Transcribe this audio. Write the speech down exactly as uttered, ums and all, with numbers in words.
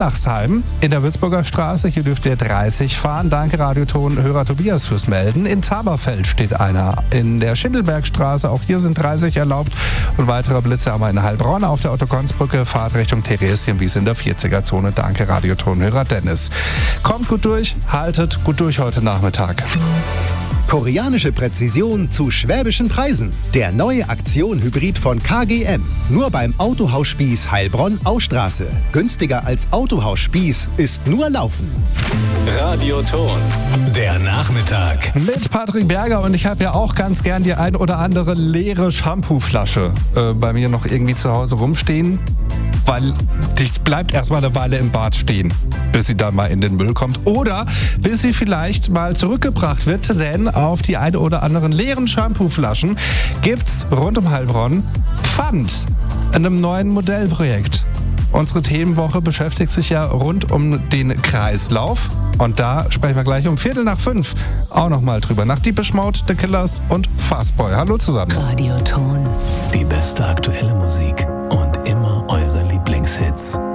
Hildachsheim in der Würzburger Straße. Hier dürft ihr dreißig fahren. Danke Radioton-Hörer Tobias fürs Melden. In Zaberfeld steht einer. In der Schindelbergstraße, auch hier sind dreißig erlaubt. Und weitere Blitze haben wir in Heilbronn auf der Otto-Konz-Brücke. Fahrt Richtung Theresienwies in der vierziger-Zone. Danke Radioton-Hörer Dennis. Kommt gut durch, haltet gut durch heute Nachmittag. Koreanische Präzision zu schwäbischen Preisen. Der neue Aktion-Hybrid von K G M. Nur beim Autohaus Spieß Heilbronn-Austraße. Günstiger als Autohaus Spieß ist nur Laufen. Radioton, der Nachmittag. Mit Patrick Berger, und ich habe ja auch ganz gern die ein oder andere leere Shampooflasche äh, bei mir noch irgendwie zu Hause rumstehen. Weil die bleibt erstmal eine Weile im Bad stehen, bis sie dann mal in den Müll kommt. Oder bis sie vielleicht mal zurückgebracht wird, denn auf die eine oder anderen leeren Shampooflaschen gibt's rund um Heilbronn Pfand in einem neuen Modellprojekt. Unsere Themenwoche beschäftigt sich ja rund um den Kreislauf. Und da sprechen wir gleich um Viertel nach fünf auch nochmal drüber. Nach Deepish Mode, The Killers und Fastboy. Hallo zusammen. Radioton, die beste aktuelle Musik und immer eure Lieblingshits.